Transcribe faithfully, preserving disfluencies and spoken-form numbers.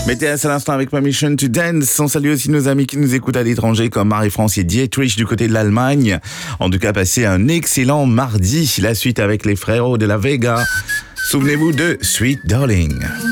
Mettez à l'instant avec Permission to Dance. On salue aussi nos amis qui nous écoutent à l'étranger comme Marie-France et Dietrich du côté de l'Allemagne. En tout cas, passez un excellent mardi. La suite avec les frérots de la Vega. Souvenez-vous de Sweet Darling.